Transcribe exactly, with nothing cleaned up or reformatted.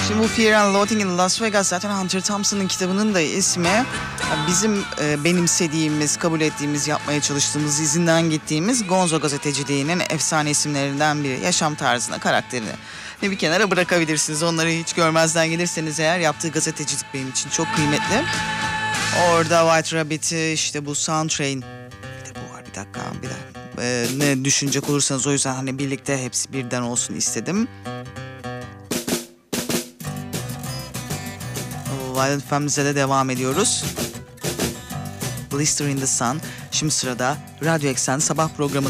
Şimdi bu Fear and Loathing in Las Vegas zaten Hunter Thompson'ın kitabının da ismi. Bizim e, benimsediğimiz, kabul ettiğimiz, yapmaya çalıştığımız, izinden gittiğimiz Gonzo gazeteciliğinin efsane isimlerinden biri. Yaşam tarzına, karakterini ve bir kenara bırakabilirsiniz. Onları hiç görmezden gelirseniz eğer yaptığı gazetecilik benim için çok kıymetli. Orada White Rabbit'i, işte bu Soundtrain, bir de bu var, bir dakika, bir dakika. Ee, ne düşünecek olursanız, o yüzden hani birlikte hepsi birden olsun istedim. Violent Femmes'e de devam ediyoruz. Blister in the Sun. Şimdi sırada Radyo Eksen sabah programı